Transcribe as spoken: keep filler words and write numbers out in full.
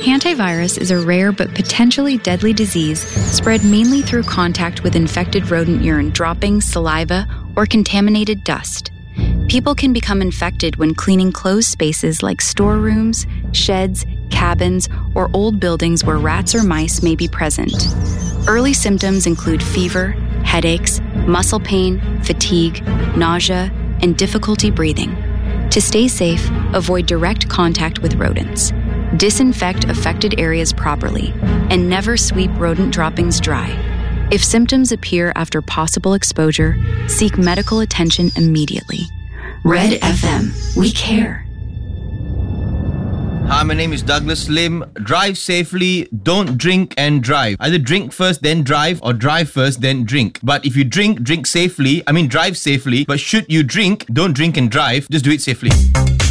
Hantavirus is a rare but potentially deadly disease spread mainly through contact with infected rodent urine droppings, saliva, or contaminated dust. People can become infected when cleaning closed spaces like storerooms, sheds, cabins, or old buildings where rats or mice may be present. Early symptoms include fever, headaches, muscle pain, fatigue, nausea, and difficulty breathing. To stay safe, avoid direct contact with rodents. Disinfect affected areas properly, and never sweep rodent droppings dry. If symptoms appear after possible exposure, seek medical attention immediately. Red F M, we care. Hi, my name is Douglas Lim. Drive safely, don't drink and drive. Either drink first, then drive, or drive first, then drink. But if you drink, drink safely. I mean, drive safely. But should you drink, don't drink and drive. Just do it safely.